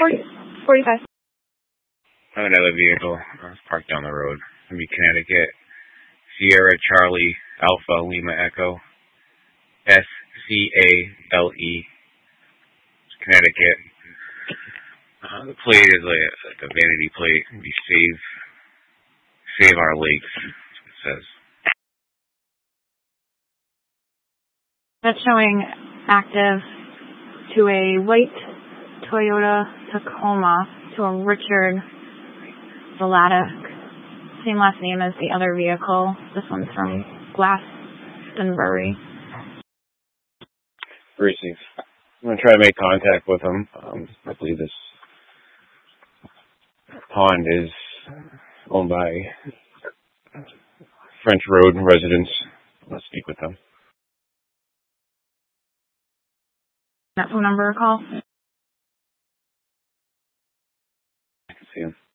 45. I have another vehicle parked down the road. It'll be Connecticut. Sierra Charlie Alpha Lima Echo. SCALE. Connecticut. The plate is like a vanity plate. It'll be Save Our Lakes, it says. That's showing active to a white Toyota Tacoma to a Richard Vladeck. Same last name as the other vehicle. This one's from Glastonbury. Receive. I'm going to try to make contact with him. I believe this pond is owned by French Road residents. Let's speak with them. That phone number call? I can see him.